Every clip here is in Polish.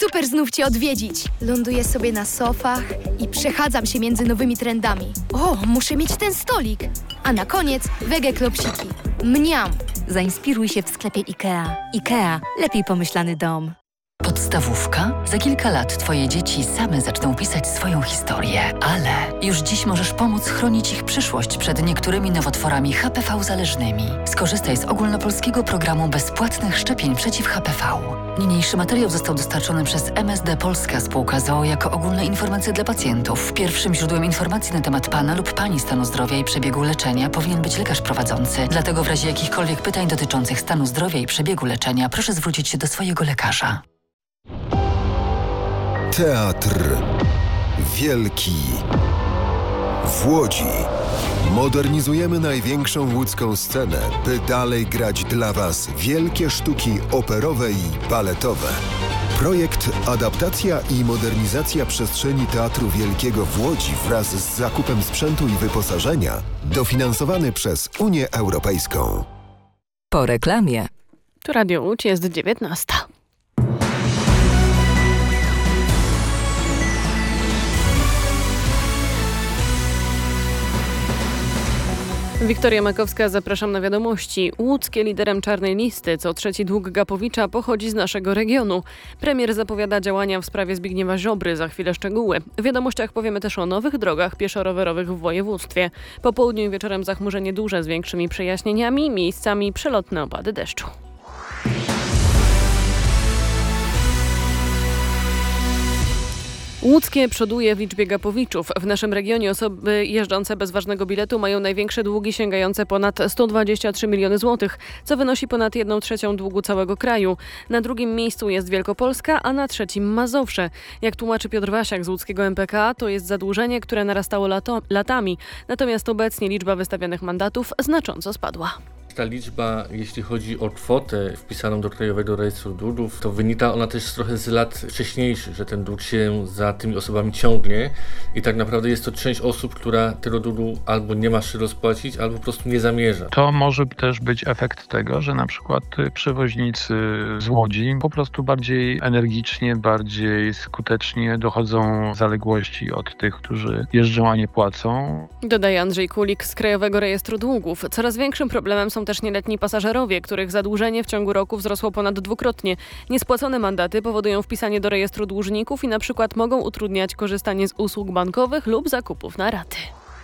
super znów Cię odwiedzić. Ląduję sobie na sofach i przechadzam się między nowymi trendami. O, muszę mieć ten stolik. A na koniec wege klopsiki. Mniam. Zainspiruj się w sklepie IKEA. IKEA. Lepiej pomyślany dom. Podstawówka? Za kilka lat Twoje dzieci same zaczną pisać swoją historię, ale już dziś możesz pomóc chronić ich przyszłość przed niektórymi nowotworami HPV-zależnymi. Skorzystaj z ogólnopolskiego programu bezpłatnych szczepień przeciw HPV. Niniejszy materiał został dostarczony przez MSD Polska Spółka z o.o. jako ogólne informacje dla pacjentów. Pierwszym źródłem informacji na temat Pana lub Pani stanu zdrowia i przebiegu leczenia powinien być lekarz prowadzący. Dlatego w razie jakichkolwiek pytań dotyczących stanu zdrowia i przebiegu leczenia proszę zwrócić się do swojego lekarza. Teatr Wielki w Łodzi. Modernizujemy największą łódzką scenę, by dalej grać dla Was wielkie sztuki operowe i baletowe. Projekt Adaptacja i modernizacja przestrzeni Teatru Wielkiego w Łodzi wraz z zakupem sprzętu i wyposażenia dofinansowany przez Unię Europejską. Po reklamie. Tu Radio Łódź, jest 19. Wiktoria Makowska, zapraszam na wiadomości. Łódzkie liderem czarnej listy. Co trzeci dług Gapowicza pochodzi z naszego regionu. Premier zapowiada działania w sprawie Zbigniewa Ziobry. Za chwilę szczegóły. W wiadomościach powiemy też o nowych drogach pieszo-rowerowych w województwie. Po południu i wieczorem zachmurzenie duże z większymi przejaśnieniami, miejscami przelotne opady deszczu. Łódzkie przoduje w liczbie Gapowiczów. W naszym regionie osoby jeżdżące bez ważnego biletu mają największe długi sięgające ponad 123 miliony złotych, co wynosi ponad 1/3 długu całego kraju. Na drugim miejscu jest Wielkopolska, a na trzecim Mazowsze. Jak tłumaczy Piotr Wasiak z łódzkiego MPK, to jest zadłużenie, które narastało latami. Natomiast obecnie liczba wystawianych mandatów znacząco spadła. Ta liczba, jeśli chodzi o kwotę wpisaną do Krajowego Rejestru Długów, to wynika ona też trochę z lat wcześniejszych, że ten dług się za tymi osobami ciągnie i tak naprawdę jest to część osób, która tego długu albo nie ma się rozpłacić, albo po prostu nie zamierza. To może też być efekt tego, że na przykład przewoźnicy z Łodzi po prostu bardziej energicznie, bardziej skutecznie dochodzą zaległości od tych, którzy jeżdżą, a nie płacą. Dodaje Andrzej Kulik z Krajowego Rejestru Długów. Coraz większym problemem są też nieletni pasażerowie, których zadłużenie w ciągu roku wzrosło ponad dwukrotnie. Niespłacone mandaty powodują wpisanie do rejestru dłużników i na przykład mogą utrudniać korzystanie z usług bankowych lub zakupów na raty.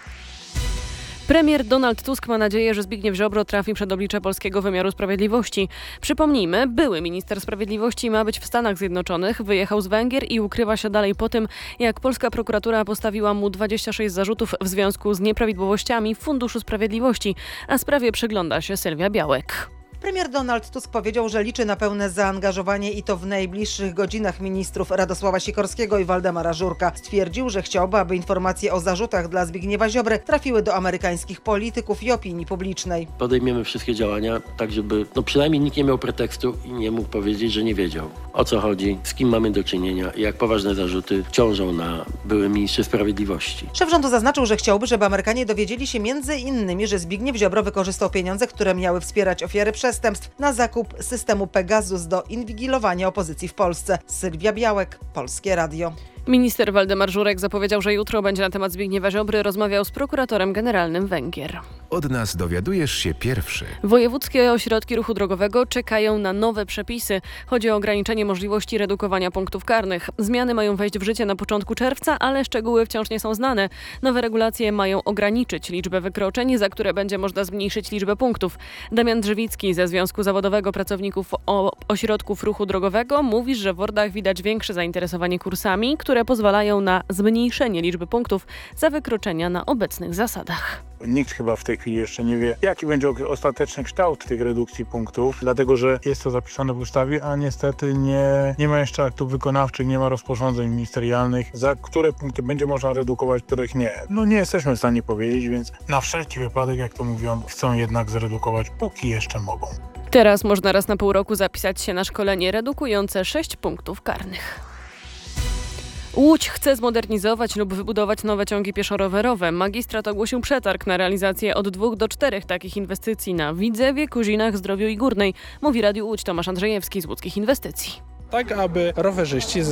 Premier Donald Tusk ma nadzieję, że Zbigniew Ziobro trafi przed oblicze polskiego wymiaru sprawiedliwości. Przypomnijmy, były minister sprawiedliwości ma być w Stanach Zjednoczonych, wyjechał z Węgier i ukrywa się dalej po tym, jak polska prokuratura postawiła mu 26 zarzutów w związku z nieprawidłowościami w Funduszu Sprawiedliwości, a sprawie przygląda się Sylwia Białek. Premier Donald Tusk powiedział, że liczy na pełne zaangażowanie i to w najbliższych godzinach ministrów Radosława Sikorskiego i Waldemara Żurka. Stwierdził, że chciałby, aby informacje o zarzutach dla Zbigniewa Ziobry trafiły do amerykańskich polityków i opinii publicznej. Podejmiemy wszystkie działania, tak żeby przynajmniej nikt nie miał pretekstu i nie mógł powiedzieć, że nie wiedział, o co chodzi, z kim mamy do czynienia i jak poważne zarzuty ciążą na byłym ministrze sprawiedliwości. Szef rządu zaznaczył, że chciałby, żeby Amerykanie dowiedzieli się m.in., że Zbigniew Ziobro wykorzystał pieniądze, które miały wspierać ofiary przestępstw na zakup systemu Pegasus do inwigilowania opozycji w Polsce. Sylwia Białek, Polskie Radio. Minister Waldemar Żurek zapowiedział, że jutro będzie na temat Zbigniewa Ziobry rozmawiał z prokuratorem generalnym Węgier. Od nas dowiadujesz się pierwszy. Wojewódzkie ośrodki ruchu drogowego czekają na nowe przepisy. Chodzi o ograniczenie możliwości redukowania punktów karnych. Zmiany mają wejść w życie na początku czerwca, ale szczegóły wciąż nie są znane. Nowe regulacje mają ograniczyć liczbę wykroczeń, za które będzie można zmniejszyć liczbę punktów. Damian Drzewicki ze Związku Zawodowego Pracowników Ośrodków Ruchu Drogowego mówi, że w Wordach widać większe zainteresowanie kursami, które pozwalają na zmniejszenie liczby punktów za wykroczenia na obecnych zasadach. Nikt chyba w tej chwili jeszcze nie wie, jaki będzie ostateczny kształt tych redukcji punktów, dlatego że jest to zapisane w ustawie, a niestety nie ma jeszcze aktów wykonawczych, nie ma rozporządzeń ministerialnych, za które punkty będzie można redukować, których nie. Nie jesteśmy w stanie powiedzieć, więc na wszelki wypadek, jak to mówią, chcą jednak zredukować, póki jeszcze mogą. Teraz można raz na pół roku zapisać się na szkolenie redukujące 6 punktów karnych. Łódź chce zmodernizować lub wybudować nowe ciągi pieszo-rowerowe. Magistrat ogłosił przetarg na realizację od 2 do 4 takich inwestycji na Widzewie, Kuzinach, Zdrowiu i Górnej. Mówi Radiu Łódź Tomasz Andrzejewski z Łódzkich Inwestycji. Tak, aby rowerzyści